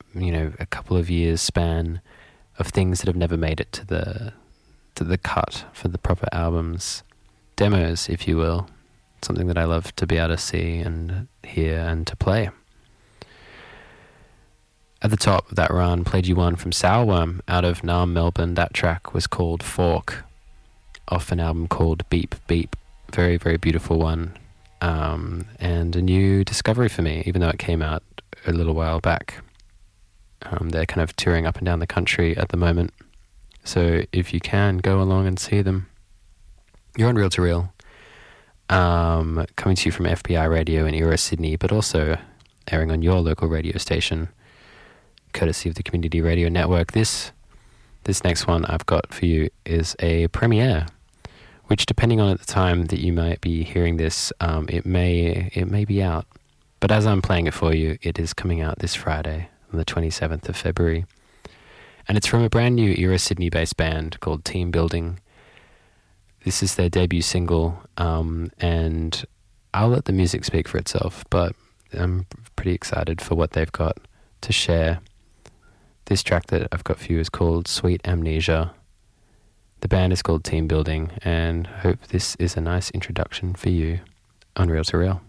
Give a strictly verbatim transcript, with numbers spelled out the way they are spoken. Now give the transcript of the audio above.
you know, a couple of years span of things that have never made it to the to the cut for the proper albums, demos, if you will. Something that I love to be able to see and hear and to play. At the top of that run, played you one from Sourworm out of Naarm, Melbourne. That track was called Fork, off an album called Beep Beep. Very, very beautiful one. Um, and a new discovery for me, even though it came out a little while back. Um, they're kind of touring up and down the country at the moment. So if you can, go along and see them. You're on Reel to Reel. Um, coming to you from F B I Radio in Euro, Sydney, but also airing on your local radio station, courtesy of the Community Radio Network. This this next one I've got for you is a premiere, which, depending on at the time that you might be hearing this, um, it may it may be out. But as I'm playing it for you, it is coming out this Friday, on the twenty-seventh of February. And it's from a brand new Euro Sydney-based band called Team Building. This is their debut single, um, and I'll let the music speak for itself, but I'm pretty excited for what they've got to share. This track that I've got for you is called Sweet Amnesia. The band is called Team Building, and I hope this is a nice introduction for you on Reel to Reel.